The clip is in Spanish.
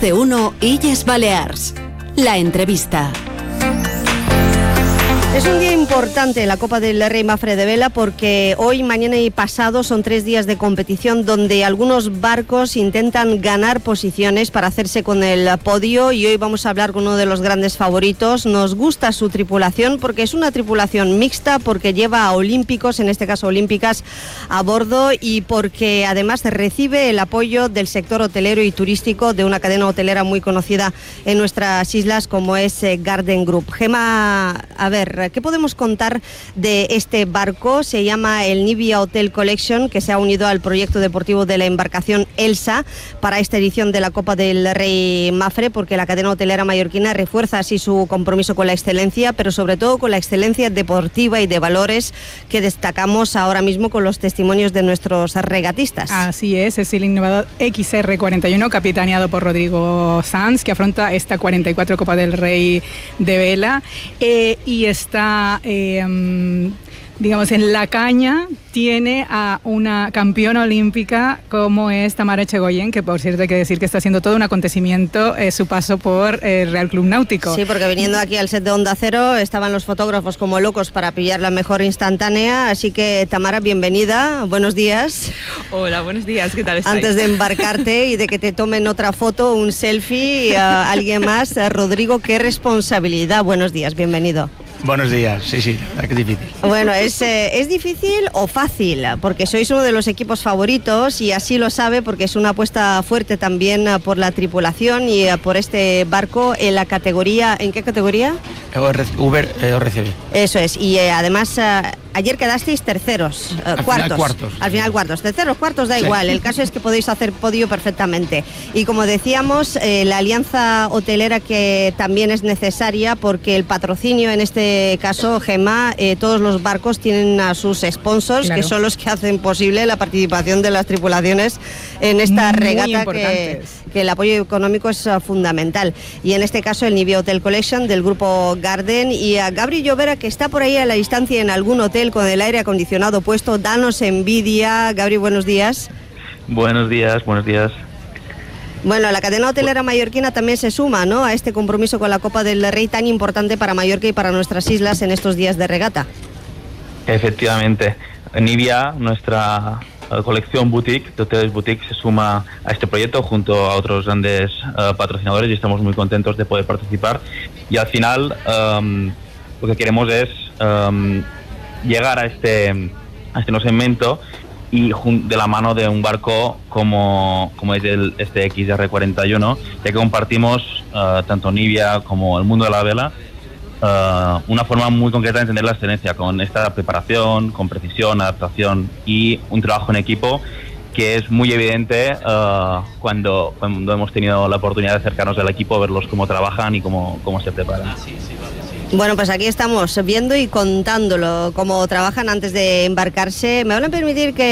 de 1 Illes Balears. La entrevista. Es un día importante la Copa del Rey Mafre de Vela porque hoy, mañana y pasado son 3 días de competición donde algunos barcos intentan ganar posiciones para hacerse con el podio, y hoy vamos a hablar con uno de los grandes favoritos. Nos gusta su tripulación porque es una tripulación mixta, porque lleva a olímpicos, en este caso olímpicas, a bordo, y porque además recibe el apoyo del sector hotelero y turístico de una cadena hotelera muy conocida en nuestras islas como es Garden Group. Gemma, a ver, ¿qué podemos contar de este barco? Se llama el Nivea Hotel Collection, que se ha unido al proyecto deportivo de la embarcación Elsa para esta edición de la Copa del Rey Mafre, porque la cadena hotelera mallorquina refuerza así su compromiso con la excelencia, pero sobre todo con la excelencia deportiva y de valores que destacamos ahora mismo con los testimonios de nuestros regatistas. Así es el innovador XR41, capitaneado por Rodrigo Sanz, que afronta esta 44 Copa del Rey de Vela, y está, digamos, en la caña tiene a una campeona olímpica como es Tamara Echegoyen, que por cierto hay que decir que está haciendo todo un acontecimiento su paso por el Real Club Náutico. Sí, porque viniendo aquí al set de Onda Cero estaban los fotógrafos como locos para pillar la mejor instantánea, así que Tamara, bienvenida, buenos días. Hola, buenos días, ¿qué tal estáis? Antes de embarcarte y de que te tomen otra foto, un selfie, alguien más, Rodrigo, qué responsabilidad, buenos días, bienvenido. Buenos días, sí, qué difícil. Bueno, ¿es difícil o fácil? Porque sois uno de los equipos favoritos y así lo sabe porque es una apuesta fuerte también por la tripulación y por este barco en la categoría... ¿En qué categoría? Uber RCB. Eso es, y además ayer quedasteis terceros, cuartos. Al final cuartos, terceros, cuartos, da igual, el caso es que podéis hacer podio perfectamente. Y como decíamos, la alianza hotelera que también es necesaria porque el patrocinio, en este caso, Gemma, todos los barcos tienen a sus sponsors, claro, que son los que hacen posible la participación de las tripulaciones en esta regata, que el apoyo económico es fundamental. Y en este caso el Nivea Hotel Collection del grupo Garden, y a Gabri Llovera, que está por ahí a la distancia en algún hotel con el aire acondicionado puesto. Danos envidia. Gabri, buenos días. Buenos días. Bueno, la cadena hotelera mallorquina también se suma, ¿no?, a este compromiso con la Copa del Rey tan importante para Mallorca y para nuestras islas en estos días de regata. Efectivamente. Nivea, nuestra colección boutique, de hoteles boutique, se suma a este proyecto junto a otros grandes patrocinadores, y estamos muy contentos de poder participar. Y al final lo que queremos es llegar a este nuevo segmento y de la mano de un barco como es este XR41, ya que compartimos tanto Nivea como el mundo de la vela una forma muy concreta de entender la excelencia, con esta preparación, con precisión, adaptación y un trabajo en equipo que es muy evidente cuando hemos tenido la oportunidad de acercarnos al equipo, verlos cómo trabajan y cómo se preparan. Bueno, pues aquí estamos viendo y contándolo, cómo trabajan antes de embarcarse. Me van a permitir que